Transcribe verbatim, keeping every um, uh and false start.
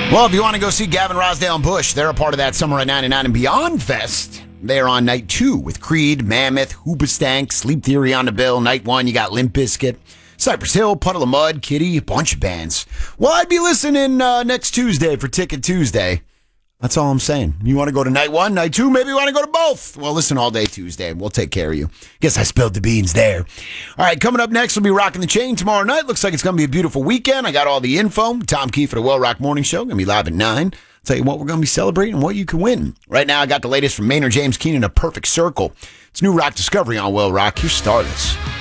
Well, if you want to go see Gavin Rosdale and Bush, they're a part of that Summer at ninety-nine and Beyond Fest. They're on night two with Creed, Mammoth, Hoobastank, Sleep Theory on the bill. Night one, you got Limp Bizkit, Cypress Hill, Puddle of Mud, Kitty, a bunch of bands. Well, I'd be listening uh, next Tuesday for Ticket Tuesday. That's all I'm saying. You want to go to night one, night two, maybe you want to go to both. Well, listen all day Tuesday. We'll take care of you. Guess I spilled the beans there. All right, coming up next, we'll be rocking the chain tomorrow night. Looks like it's going to be a beautiful weekend. I got all the info. Tom Key for the Well Rock Morning Show. Going to be live at nine. I'll tell you what we're going to be celebrating and what you can win. Right now, I got the latest from Maynard James Keenan, A Perfect Circle. It's new rock discovery on Well Rock. Here's Stardust.